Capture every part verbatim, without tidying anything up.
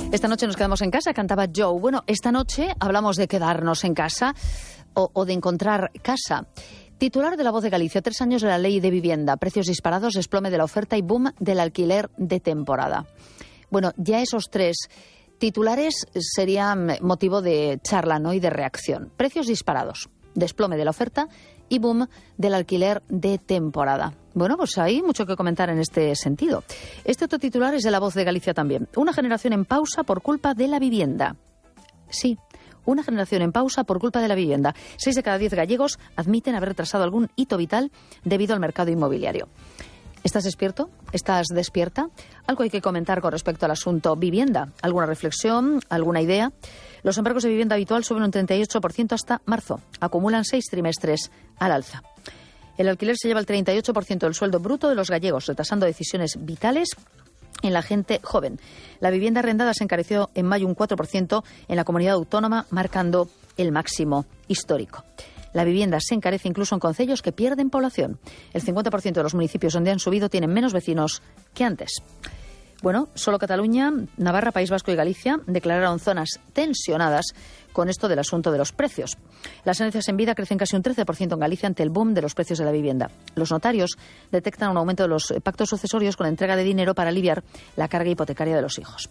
Esta noche nos quedamos en casa, cantaba Joe. Bueno, esta noche hablamos de quedarnos en casa o, o de encontrar casa. Titular de La Voz de Galicia, tres años de la ley de vivienda, precios disparados, desplome de la oferta y boom del alquiler de temporada. Bueno, ya esos tres titulares serían motivo de charla, ¿no?, y de reacción. Precios disparados, desplome de la oferta y boom del alquiler de temporada. Bueno, pues hay mucho que comentar en este sentido. Este otro titular es de La Voz de Galicia también. Una generación en pausa por culpa de la vivienda. Sí, una generación en pausa por culpa de la vivienda. Seis de cada diez gallegos admiten haber retrasado algún hito vital debido al mercado inmobiliario. ¿Estás despierto? ¿Estás despierta? Algo hay que comentar con respecto al asunto vivienda. ¿Alguna reflexión? ¿Alguna idea? Los embargos de vivienda habitual suben un treinta y ocho por ciento hasta marzo. Acumulan seis trimestres al alza. El alquiler se lleva el treinta y ocho por ciento del sueldo bruto de los gallegos, retrasando decisiones vitales en la gente joven. La vivienda arrendada se encareció en mayo un cuatro por ciento en la comunidad autónoma, marcando el máximo histórico. La vivienda se encarece incluso en concellos que pierden población. El cincuenta por ciento de los municipios donde han subido tienen menos vecinos que antes. Bueno, solo Cataluña, Navarra, País Vasco y Galicia declararon zonas tensionadas con esto del asunto de los precios. Las herencias en vida crecen casi un trece por ciento en Galicia ante el boom de los precios de la vivienda. Los notarios detectan un aumento de los pactos sucesorios con la entrega de dinero para aliviar la carga hipotecaria de los hijos.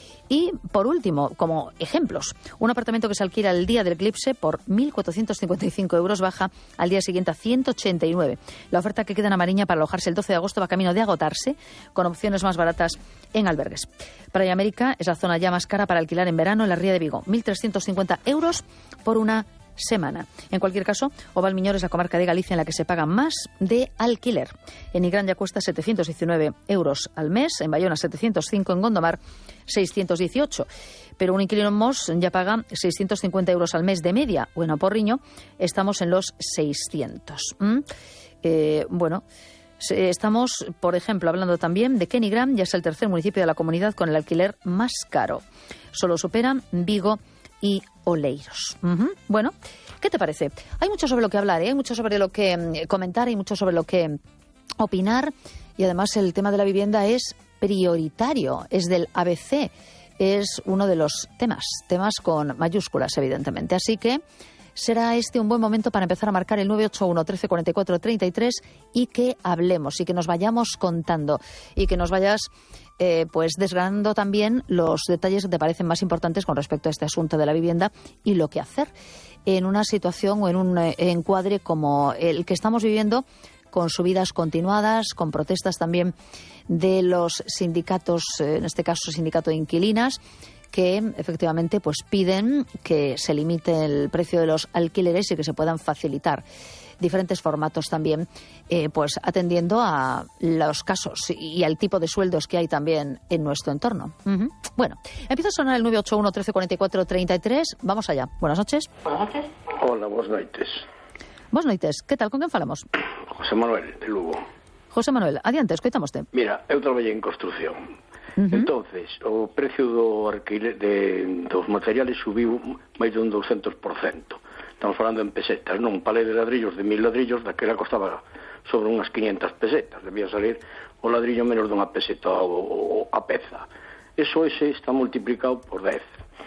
Y, por último, como ejemplos, un apartamento que se alquila el día del eclipse por mil cuatrocientos cincuenta y cinco euros baja al día siguiente a ciento ochenta y nueve. La oferta que queda en Amariña para alojarse el doce de agosto va camino de agotarse, con opciones más baratas en albergues. Praia América es la zona ya más cara para alquilar en verano en la Ría de Vigo, mil trescientos cincuenta euros por una semana. En cualquier caso, Ovalmiñor es la comarca de Galicia en la que se paga más de alquiler. En Nigrán ya cuesta setecientos diecinueve euros al mes, en Bayona setecientos cinco, en Gondomar seiscientos dieciocho. Pero un inquilino en Mos ya paga seiscientos cincuenta euros al mes de media, o en Oporriño estamos en los seiscientos. ¿Mm? Eh, bueno... Estamos, por ejemplo, hablando también de que Nigrán ya es el tercer municipio de la comunidad con el alquiler más caro. Solo superan Vigo y Oleiros. Uh-huh. Bueno, ¿qué te parece? Hay mucho sobre lo que hablar, ¿eh? Hay mucho sobre lo que eh, comentar, hay mucho sobre lo que opinar, y además el tema de la vivienda es prioritario, es del A B C, es uno de los temas, temas con mayúsculas, evidentemente. Así que será este un buen momento para empezar a marcar el nueve ocho uno, trece cuarenta y cuatro, treinta y tres y que hablemos y que nos vayamos contando y que nos vayas eh, pues desgranando también los detalles que te parecen más importantes con respecto a este asunto de la vivienda y lo que hacer en una situación o en un eh, encuadre como el que estamos viviendo, con subidas continuadas, con protestas también de los sindicatos, eh, en este caso sindicato de inquilinas, que efectivamente pues piden que se limite el precio de los alquileres y que se puedan facilitar diferentes formatos también, eh, pues atendiendo a los casos y al tipo de sueldos que hay también en nuestro entorno. Uh-huh. Bueno, empieza a sonar el nueve ocho uno, trece cuarenta y cuatro, treinta y tres. Vamos allá. Buenas noches. Buenas noches. Hola, buenas noites. Buenas noites. Que tal? Con quen falamos? José Manuel, de Lugo. José Manuel, adiante, escoitamoste. Mira, eu traballei en construción. Uh-huh. Entonces, o precio do alquiler de, dos materiales subiu máis de un doscientos por ciento. Estamos falando en pesetas, non? Un palé de ladrillos de mil ladrillos, daquela costaba sobre unhas quinientas pesetas. Debía salir o ladrillo menos dunha peseta o, o a peza. Eso ese está multiplicado por dez.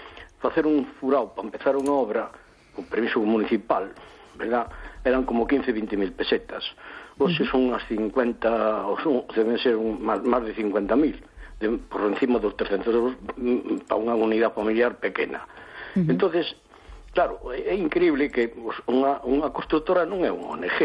Facer un furado para empezar unha obra, con permiso municipal, verdad, eran como quince, veinte mil pesetas. Hoxe uh-huh. son unhas cincuenta, ou son, deben ser un, máis, máis de cincuenta mil. De, por encima dos trescentos euros para unha unidade familiar pequena. Uh-huh. Entonces, claro, é, é increíble que pues, unha, unha constructora non é unha O N G.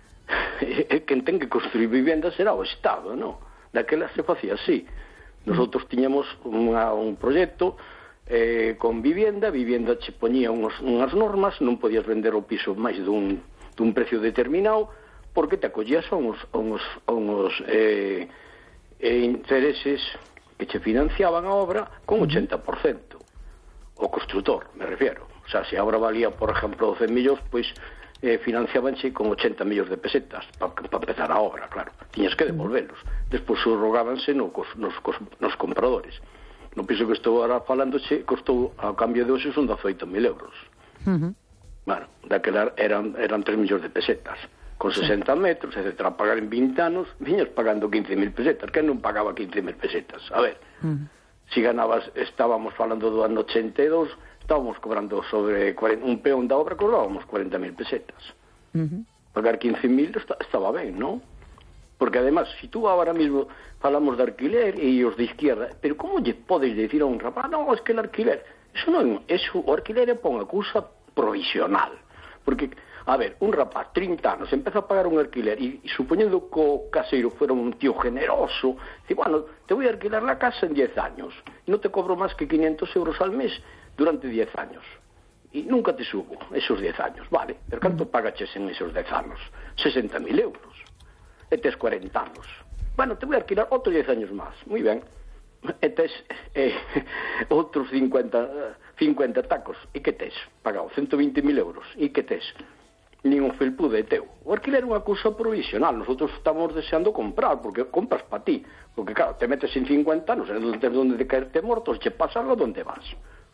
É quen ten que construir viviendas será o Estado, non? Daquela se facía así. Nosotros tiñamos unha, un proxecto eh, con vivienda, vivienda che poñía unos, unhas normas, non podías vender o piso máis dun, dun precio determinado, porque te acollías a uns, a uns, a uns eh, e intereses que che financiaban a obra con ochenta por ciento. O construtor, me refiero. O sea, se a obra valía, por exemplo, doce millóns, pois eh, financiabanche con ochenta millóns de pesetas para pa empezar a obra, claro. Tiñas que devolverlos. Despois subrogábanse no, nos, nos compradores. No piso que estou ahora falandoche, costou, a cambio de hoxe, son dezoito mil euros. Uh-huh. Bueno, daquela eran, eran tres millóns de pesetas. Con sesenta metros, etcétera, a pagar en vinte anos, viñas pagando quince mil pesetas. Quen non pagaba quince mil pesetas? A ver, uh-huh. Si ganabas, estábamos falando do ano ochenta e dous, estábamos cobrando sobre cuarenta, un peón da obra cobrábamos cuarenta mil pesetas. Uh-huh. Pagar quince mil está, estaba ben, non? Porque además, si tú ahora mismo falamos de alquiler e os de izquierda, pero como lle podes decir a un rapaz, non, es que el alquiler, eso non, eso, o alquiler é pon a cousa provisional. Porque, a ver, un rapaz, trinta anos, empeza a pagar un alquiler e, e supoñendo que o caseiro fuera un tío generoso, dice, bueno, te voy a alquilar la casa en diez años, e non te cobro máis que quinientos euros al mes durante diez años. E nunca te subo esos diez años, vale, pero canto pagaches en esos diez anos? sesenta mil euros. E tes cuarenta anos. Bueno, te voy a alquilar outros diez años máis. Moi ben. E tes eh, outros cincuenta, cincuenta tacos. E que tes? Pagado ciento veinte mil euros. E que tes? Nin un felpude é teu. O alquiler é unha cousa provisional. Nosotros estamos deseando comprar, porque compras para ti. Porque, claro, te metes en cincuenta anos, non tens onde de caerte mortos, che pasas a donde vas.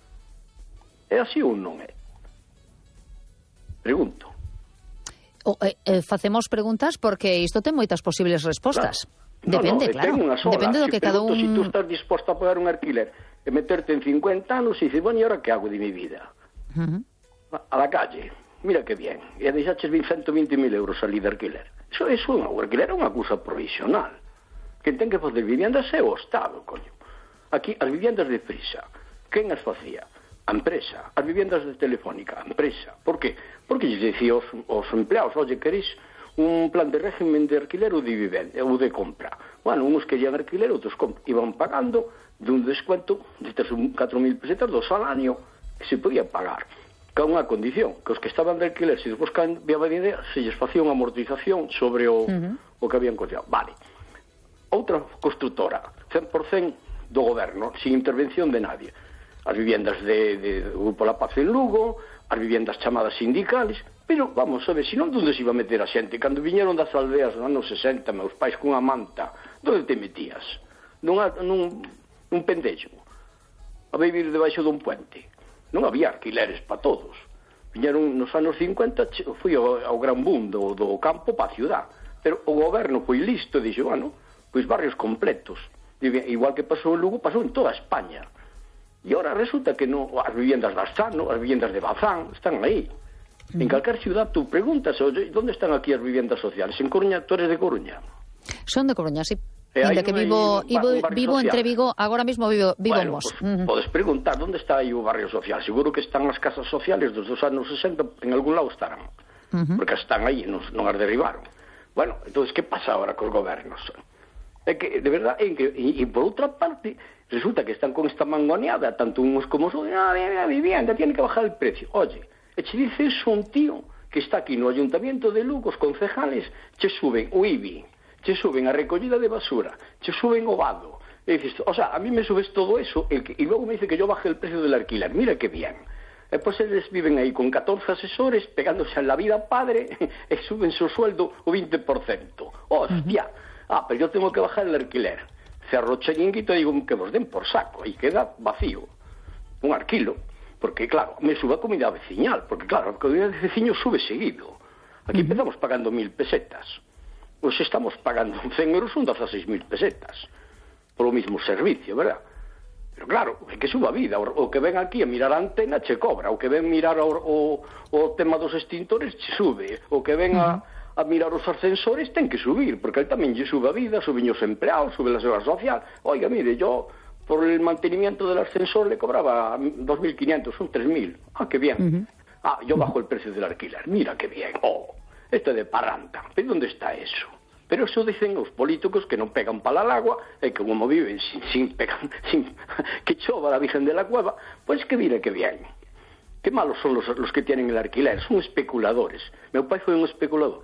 É así ou non é? Pregunto. O, eh, eh, facemos preguntas porque isto ten moitas posibles respostas. Claro. Depende, no, no, claro. Depende do si que cada un... Si tú estás disposto a pagar un alquiler e meterte en cincuenta anos e dices, bueno, e ahora que hago de mi vida? Uh-huh. A la calle. Mira que bien. E deixaches ciento veinte mil euros ali de alquiler. Eso, eso, o alquiler é unha cousa provisional. Quen ten que fazer viviendas é o Estado, coño. Aquí, as viviendas de prisa, quen as facía? A empresa. As viviendas de Telefónica, a empresa. Por qué? Porque lles dicía aos, aos empleados, oye, queréis un plan de régimen de alquiler ou de vivenda, ou de compra. Bueno, uns querían alquiler, outros compra. Iban pagando dun descuento de catro mil pesetas do salario que se podía pagar. Que unha condición, que os que estaban de alquiler, se despois cambiaba de idea, se lles facía unha amortización sobre o, uh-huh. o que habían costeado. Vale. Outra constructora, cen por cento do goberno, sin intervención de nadie. As viviendas de, de, de Grupo La Paz en Lugo, as viviendas chamadas sindicales, pero vamos a ver, se non, onde se iba a meter a xente? Cando viñeron das aldeas nos anos sesenta, meus pais cunha manta, onde te metías? Nun, nun, nun pendello, a vivir debaixo dun puente. Non había alquileres para todos. Viñeron nos anos cincuenta, foi ao, ao gran boom do, do campo para a ciudad. Pero o goberno foi listo e dixo, bueno, pois barrios completos. Igual que pasou en Lugo, pasou en toda España. E ahora resulta que no, as viviendas de Astano, as viviendas de Bazán, están aí. En calquer ciudad tú preguntas, oye, ¿dónde están aquí as viviendas sociales? En Coruña, tú eres de Coruña? Son de Coruña, sí. E Ainda que vivo, un, vivo, un vivo entre Vigo, agora mismo vivo, vivo bueno, en Mos. Pues, uh-huh. Podes preguntar, ¿dónde está aí o barrio social? Seguro que están as casas sociales dos dos anos sesenta, en algún lado estarán. Uh-huh. Porque están aí, non, non as derribaron. Bueno, entonces, que pasa ahora cos gobernos? É que, de verdad, é que, e, e por outra parte, resulta que están con esta mangoneada, tanto uns como son, ah, a vivienda, tiene que bajar el precio. Oye, e che dice eso un tío que está aquí no Ayuntamiento de Lugo, os concejales, che suben o I B I, che suben a recollida de basura, che suben o vado. E dices, o sea, a mí me subes todo eso el que, y luego me dice que yo baje el precio del alquiler. Mira qué bien. E pois eles viven aí con catorce asesores, pegándose en la vida padre, e suben su sueldo o veinte por ciento. Hostia, ah, pero yo tengo que bajar el alquiler. Cerro chiringuito e digo que vos den por saco, e queda vacío. Un alquilo. Porque, claro, me sube a comida veciñal, porque, claro, a comida de veciño sube seguido. Aquí uh-huh. empezamos pagando mil pesetas. Pois estamos pagando cen euros, son dieciséis mil pesetas. Polo mismo servicio, verdad? Pero, claro, é que suba a vida. O, o que ven aquí a mirar a antena, che cobra. O que ven mirar o, o, o tema dos extintores, che sube. O que ven a, a mirar os ascensores, ten que subir, porque el tamén lle sube a vida, suben os empleados, sube la seguridad social. Oiga, mire, yo... por el mantenimiento del ascensor le cobraba dos mil quinientos, son tres mil. Ah, qué bien. Uh-huh. Ah, yo bajo el precio del alquiler. Mira qué bien. Oh, esto de parranda. ¿Pero dónde está eso? Pero eso dicen los políticos que non pegan pala al agua e que como viven sin, sin pegar, sin que chova la Virgen de la Cueva, pues que mira qué bien. Qué malos son los, los que tienen el alquiler. Son especuladores. Meu pai foi un especulador.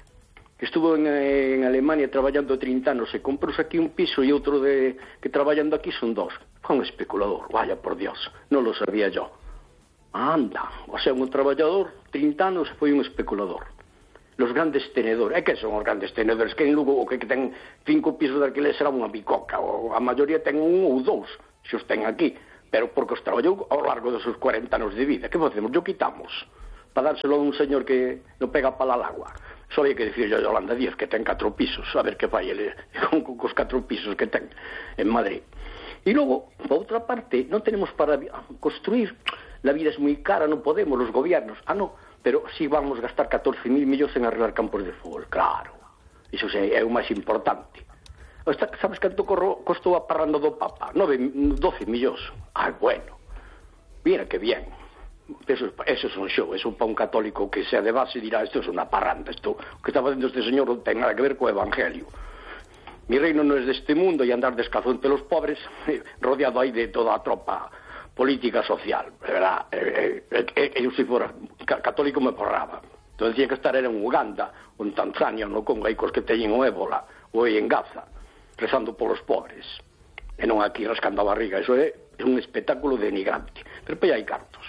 Que estuvo en, en Alemania traballando trinta anos e comprou aquí un piso e outro de que traballando aquí son dos. Foi un especulador, vaya por Dios, non lo sabía yo. Anda, o sea, un traballador, trinta anos foi un especulador. Los grandes tenedores, é que son os grandes tenedores, que en Lugo o que ten cinco pisos de alquiler será unha bicoca, ou a maioría ten un ou dous, se os ten aquí, pero porque os traballou ao largo dos seus cuarenta anos de vida. Que facemos? Yo quitamos, para dárselo a un señor que non pega pala al agua. Só había que dicir yo a Yolanda Díaz que ten catro pisos, a ver que fai ele con, con os catro pisos que ten en Madrid. Y luego, por otra parte, no tenemos para construir, la vida es muy cara, no podemos, los gobiernos, ah, no, pero sí vamos a gastar catorce mil millones en arreglar campos de fútbol, claro, iso é o máis importante. Sabes canto costou a parranda do Papa? doce millóns. Ah, bueno, mira que bien. Eso, eso es un show, eso para un católico que sea de base dirá, esto es una parranda, esto que está facendo este señor non ten nada que ver co evangelio. Mi reino non es deste mundo e andar descalzo entre los pobres, rodeado aí de toda a tropa política social, verdad? Eh, eh, eh, eu se fora católico me porraba. Entón decía que estar era en Uganda, ou en Tanzania, no Congo, aí cos que teñen o ébola, ou aí en Gaza, rezando polos pobres, e non aquí rascando a barriga. Eso é un espectáculo denigrante, pero pois hai cartos.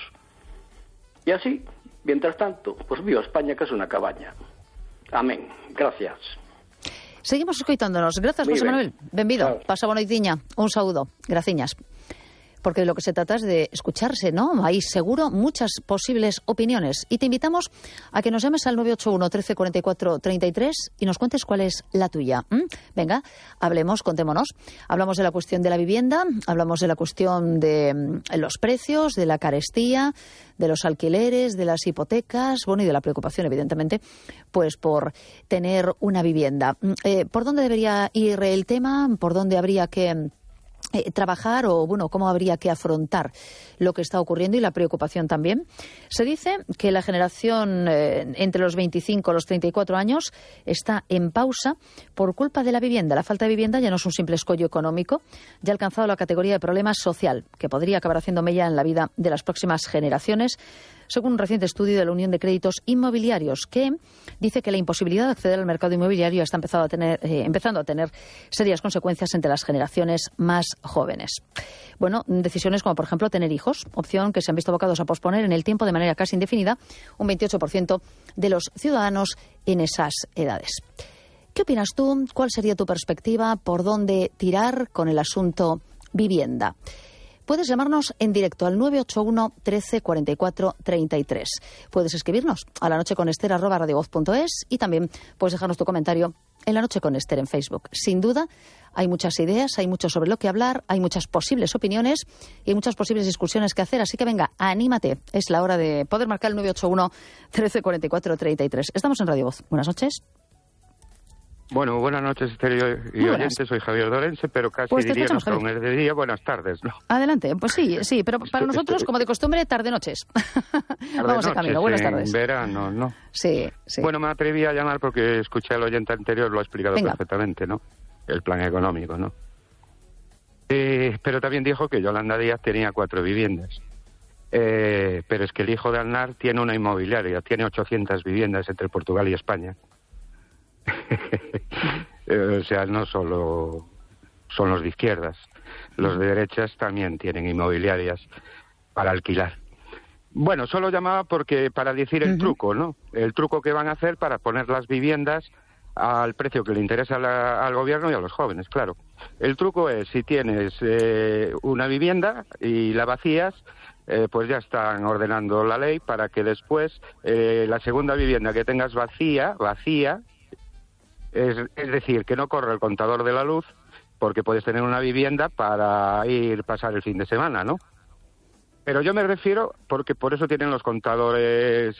E así, mientras tanto, pues viva España, que es una cabaña. Amén. Gracias. Seguimos escoitándonos. Grazas, José Manuel. Benvido. Claro. Pasa boa noitiña. Un saúdo. Graciñas. Porque de lo que se trata es de escucharse, ¿no? Hay seguro muchas posibles opiniones. Y te invitamos a que nos llames al nueve ocho uno, trece, cuarenta y cuatro, treinta y tres y nos cuentes cuál es la tuya. ¿Mm? Venga, hablemos, contémonos. Hablamos de la cuestión de la vivienda, hablamos de la cuestión de mm, los precios, de la carestía, de los alquileres, de las hipotecas, bueno, y de la preocupación, evidentemente, pues por tener una vivienda. Eh, ¿Por dónde debería ir el tema? ¿Por dónde habría que Eh, trabajar o, bueno, cómo habría que afrontar lo que está ocurriendo y la preocupación también? Se dice que la generación eh, entre los veinticinco y los treinta y cuatro años está en pausa por culpa de la vivienda. La falta de vivienda ya no es un simple escollo económico, ya ha alcanzado la categoría de problema social, que podría acabar haciendo mella en la vida de las próximas generaciones, según un reciente estudio de la Unión de Créditos Inmobiliarios, que dice que la imposibilidad de acceder al mercado inmobiliario está empezado a tener, eh, empezando a tener serias consecuencias entre las generaciones más jóvenes. Bueno, decisiones como, por ejemplo, tener hijos, opción que se han visto abocados a posponer en el tiempo de manera casi indefinida un veintiocho por ciento de los ciudadanos en esas edades. ¿Qué opinas tú? ¿Cuál sería tu perspectiva? ¿Por dónde tirar con el asunto vivienda? Puedes llamarnos en directo al nueve ocho uno, trece, cuarenta y cuatro, treinta y tres. Puedes escribirnos a la noche con Ester arroba radiovoz punto es y también puedes dejarnos tu comentario en La Noche con Ester en Facebook. Sin duda, hay muchas ideas, hay mucho sobre lo que hablar, hay muchas posibles opiniones y hay muchas posibles discusiones que hacer. Así que venga, anímate. Es la hora de poder marcar el nueve ocho uno, trece, cuarenta y cuatro, treinta y tres. Estamos en Radio Voz. Buenas noches. Bueno, buenas noches, Esther y oyentes. Soy Javier Dorense, pero casi pues diría que aún es de día. Buenas tardes, ¿no? Adelante. Pues sí, sí, pero para nosotros, como de costumbre, tarde-noches. Vamos de camino. Buenas tardes. En verano, ¿no? Sí, sí. Bueno, me atreví a llamar porque escuché al oyente anterior, lo ha explicado Venga. perfectamente, ¿no? El plan económico, ¿no? Eh, pero también dijo que Yolanda Díaz tenía cuatro viviendas. Eh, pero es que el hijo de Aznar tiene una inmobiliaria, tiene ochocientas viviendas entre Portugal y España. O sea, no solo son los de izquierdas, los de derechas también tienen inmobiliarias para alquilar. Bueno, solo llamaba porque para decir el uh-huh. truco, ¿no? El truco que van a hacer para poner las viviendas al precio que le interesa a la, al gobierno y a los jóvenes, claro. El truco es, si tienes eh, una vivienda y la vacías, eh, pues ya están ordenando la ley para que después eh, la segunda vivienda que tengas vacía, vacía, Es, es decir, que no corre el contador de la luz, porque puedes tener una vivienda para ir pasar el fin de semana, ¿no? Pero yo me refiero, porque por eso tienen los contadores,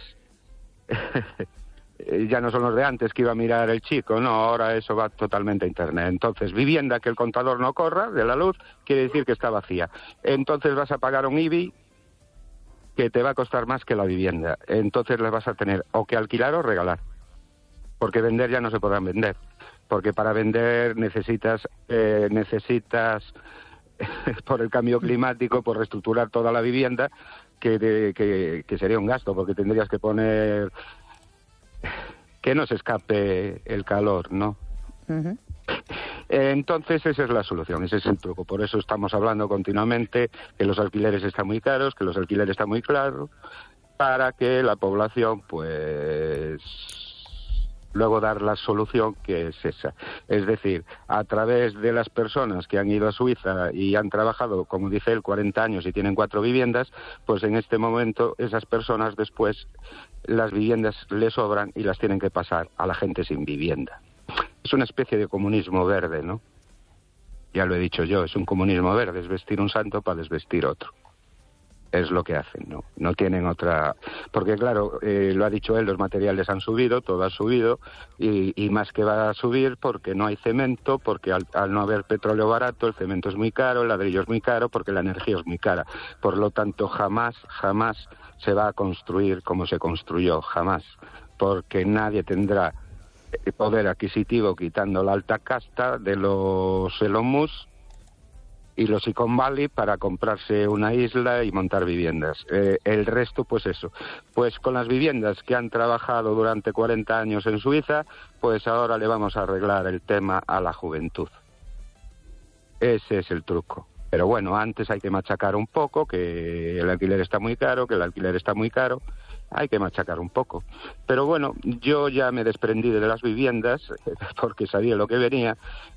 ya no son los de antes que iba a mirar el chico, no, ahora eso va totalmente a Internet. Entonces, vivienda que el contador no corra de la luz, quiere decir que está vacía. Entonces vas a pagar un I B I que te va a costar más que la vivienda. Entonces la vas a tener o que alquilar o regalar. Porque vender ya no se podrán vender, porque para vender necesitas eh, necesitas por el cambio climático, por reestructurar toda la vivienda, que, de, que, que sería un gasto, porque tendrías que poner que no se escape el calor, ¿no? Uh-huh. Entonces esa es la solución, ese es el truco. Por eso estamos hablando continuamente que los alquileres están muy caros, que los alquileres están muy caros, para que la población, pues, luego dar la solución que es esa. Es decir, a través de las personas que han ido a Suiza y han trabajado, como dice él, cuarenta años y tienen cuatro viviendas, pues en este momento esas personas después las viviendas les sobran y las tienen que pasar a la gente sin vivienda. Es una especie de comunismo verde, ¿no? Ya lo he dicho yo, es un comunismo verde, es vestir un santo para desvestir otro. Es lo que hacen, ¿no? No tienen otra... Porque, claro, eh, lo ha dicho él, los materiales han subido, todo ha subido, y, y más que va a subir porque no hay cemento, porque al, al no haber petróleo barato, el cemento es muy caro, el ladrillo es muy caro, porque la energía es muy cara. Por lo tanto, jamás, jamás se va a construir como se construyó, jamás. Porque nadie tendrá poder adquisitivo quitando la alta casta de los Elon Musk y los Silicon Valley para comprarse una isla y montar viviendas. Eh, el resto, pues eso. Pues con las viviendas que han trabajado durante cuarenta años en Suiza, pues ahora le vamos a arreglar el tema a la juventud. Ese es el truco. Pero bueno, antes hay que machacar un poco, que el alquiler está muy caro, que el alquiler está muy caro. Hay que machacar un poco. Pero bueno, yo ya me desprendí de las viviendas porque sabía lo que venía